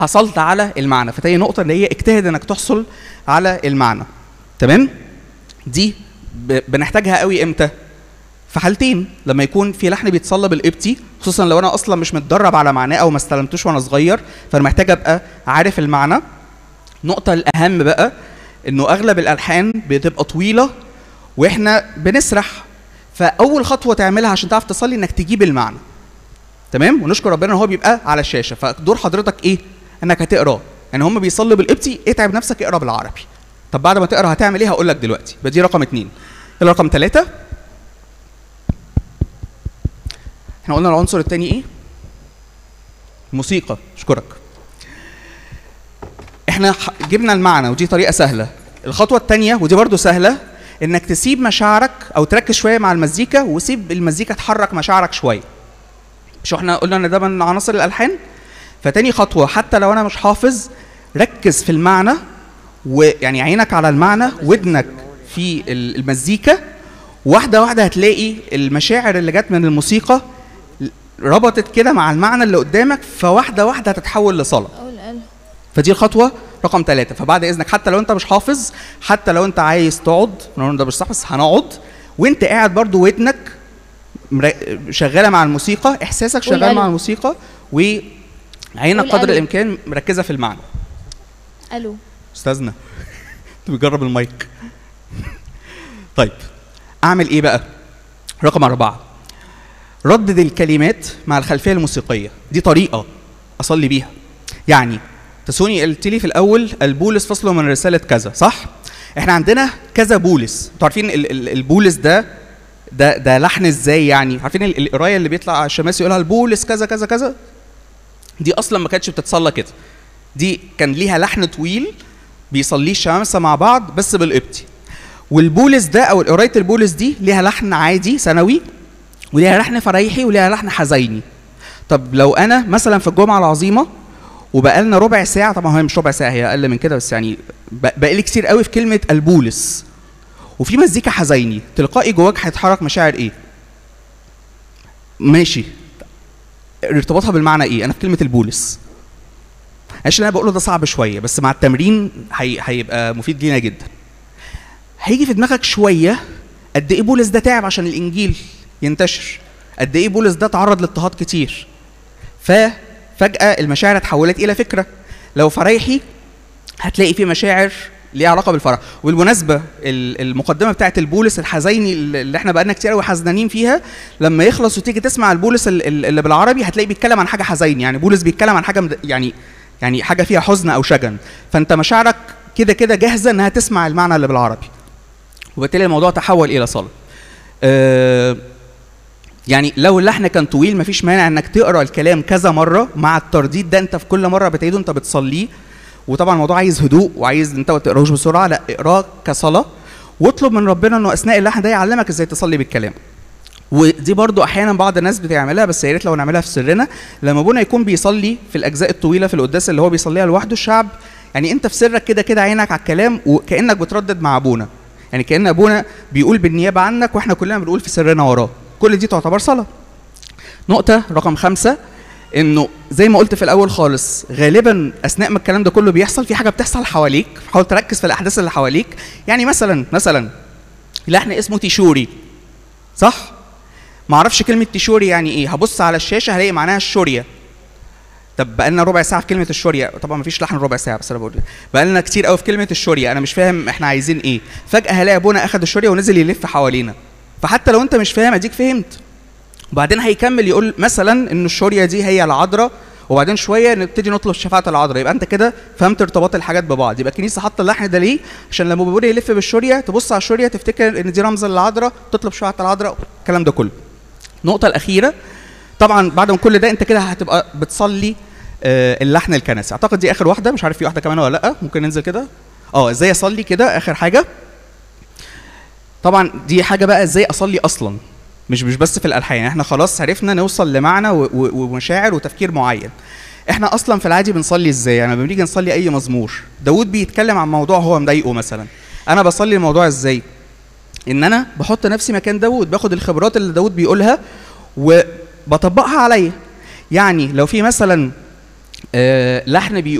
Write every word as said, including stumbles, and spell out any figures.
حصلت على المعنى. فتاني نقطه اللي هي اجتهد انك تحصل على المعنى. تمام؟ دي بنحتاجها قوي امتى؟ في حالتين، لما يكون في لحن بيتصلى بالقبطي، خصوصا لو انا اصلا مش متدرب على معناه او ما استلمتوش وانا صغير، فانا محتاج ابقى عارف المعنى. النقطه الاهم بقى انه اغلب الالحان بتبقى طويله واحنا بنسرح، فاول خطوه تعملها عشان تعرف تصلي انك تجيب المعنى. تمام؟ ونشكر ربنا ان هو بيبقى على الشاشه. فدور حضرتك ايه؟ انك هتقراه. يعني هم بيصلوا بالقبطي، اتعب نفسك اقرا بالعربي. طب بعد ما تقرا هتعمل ايه؟ هقول لك دلوقتي. يبقى دي رقم اتنين. يلا رقم ثلاثة. احنا قلنا العنصر الثاني ايه؟ الموسيقى. اشكرك. احنا جبنا المعنى ودي طريقه سهله. الخطوه الثانيه ودي برضو سهله، انك تسيب مشاعرك او تركز شويه مع المزيكا وسيب المزيكا تحرك مشاعرك شويه. مش احنا قلنا ان ده من عناصر الالحان؟ فتاني خطوه، حتى لو انا مش حافظ، ركز في المعنى، ويعني عينك على المعنى، ودنك في المزيكا، واحده واحده هتلاقي المشاعر اللي جت من الموسيقى ربطت كده مع المعنى اللي قدامك، فواحده واحده هتتحول لصلاه. فدي الخطوه رقم ثلاثة. فبعد اذنك حتى لو انت مش حافظ، حتى لو انت عايز تقعد، ده مش صح بس هنقعد، وانت قاعد برضو ودنك شغاله مع الموسيقى، احساسك شغال مع الموسيقى، وعينك قدر الامكان مركزه في المعنى. الو استاذنا انت بتجرب المايك. طيب اعمل ايه بقى؟ رقم أربعة، ردد الكلمات مع الخلفيه الموسيقيه. دي طريقه اصلي بيها. يعني تسوني قلت لي في الاول البولس فصله من رساله كذا، صح؟ احنا عندنا كذا بولس. انتوا عارفين البولس ده ده ده لحن ازاي؟ يعني عارفين القرايه اللي بيطلع على الشماس يقولها البولس كذا كذا كذا؟ دي اصلا ما كانتش بتتصلى كده. دي كان ليها لحن طويل بيصليه الشمامسه مع بعض بس بالقبطي. والبولس ده او قرايه البولس دي ليها لحن عادي ثانوي، وليها لحن فريحي، وليها لحن حزيني. طب لو انا مثلا في الجمعه العظيمه وبقالنا ربع ساعه، طبعا هي مش ربع ساعه، هي اقل من كده، بس يعني بقالي كتير قوي في كلمه البولس وفي مزيكا حزيني، تلقائي جواك هيتحرك مشاعر ايه؟ ماشي، ارتباطها بالمعنى ايه؟ انا في كلمه البولس. عشان انا بقوله ده صعب شويه، بس مع التمرين هي... هيبقى مفيد لينا جدا. هيجي في دماغك شويه قد ايه بولس ده تعب عشان الانجيل ينتشر، قد ايه بولس ده تعرض لاضطهاد كتير، ففجاه المشاعر اتحولت الى فكره. لو فريحي هتلاقي فيه مشاعر ليها علاقه بالفرح. وبالمناسبه المقدمه بتاعت البولس الحزيني اللي احنا بقالنا كتير قوي حزنانين فيها، لما يخلص وتيجي تسمع البولس اللي بالعربي هتلاقي بيتكلم عن حاجه حزين. يعني بولس بيتكلم عن حاجه يعني يعني حاجه فيها حزن او شجن، فانت مشاعرك كده كده جاهزه انها تسمع المعنى اللي بالعربي، وبالتالي الموضوع تحول الى صلاه. أه يعني لو اللحن كان طويل مفيش مانع انك تقرا الكلام كذا مره مع الترديد ده، انت في كل مره بتعيده انت بتصليه. وطبعا الموضوع عايز هدوء وعايز انت ما تقراهوش بسرعه، لا اقراه كصلاه، واطلب من ربنا انه اثناء اللحن ده يعلمك ازاي تصلي بالكلام. ودي برضو احيانا بعض الناس بتعملها، بس يا ريت لو نعملها في سرنا. لما ابونا يكون بيصلي في الاجزاء الطويله في القداس اللي هو بيصليها لوحده الشعب، يعني انت في سرك كده كده عينك على الكلام وكانك بتردد مع ابونا، يعني كان ابونا بيقول بالنيابه عنك واحنا كلنا بنقول في سرنا وراه. كل دي تعتبر صلاه. نقطه رقم خمسة، انه زي ما قلت في الاول خالص، غالبا اثناء ما الكلام ده كله بيحصل في حاجه بتحصل حواليك، حاول تركز في الاحداث اللي حواليك. يعني مثلا مثلا لحن اسمه تيشوري، صح؟ ما اعرفش كلمه تيشوري يعني ايه، هبص على الشاشه هلاقي معناها الشوريه. طب بقالنا ربع ساعه في كلمه الشوريه، طبعا ما فيش لحن ربع ساعه بس انا بقول بقالنا كتير قوي في كلمه الشوريه، انا مش فاهم احنا عايزين ايه. فجاه هلاقي ابونا اخذ الشوريه ونزل يلف حوالينا، فحتى لو انت مش فاهم اديك فهمت. وبعدين هيكمل يقول مثلا ان الشوريه دي هي العذراء، وبعدين شويه نبتدي نطلب شفاعه العذراء، يبقى انت كده فهمت ارتباط الحاجات ببعض. يبقى الكنيسه حاطه اللحن ده ليه؟ عشان لما ابونا يلف بالشوريه تبص على الشوريه تفتكر ان دي رمز للعذراء، تطلب شفاعه العذراء، الكلام ده كله. النقطه الاخيره، طبعا بعد ما كل ده انت كده هتبقى بتصلي آه اللحن الكنسي. اعتقد دي اخر واحده، مش عارف في واحده كمان ولا لا، ممكن ننزل كده. اه ازاي اصلي كده، اخر حاجه. طبعا دي حاجه بقى ازاي اصلي اصلا، مش مش بس في الالحان. احنا خلاص عرفنا نوصل لمعنى ومشاعر وتفكير معين. احنا اصلا في العادي بنصلي ازاي؟ يعني لما بنيجي نصلي اي مزمور، داود بيتكلم عن موضوع هو مضايقه مثلا، انا بصلي الموضوع ازاي؟ ان انا بحط نفسي مكان داود، باخد الخبرات اللي داود بيقولها وبطبقها عليا. يعني لو في مثلا آه لحن بيقول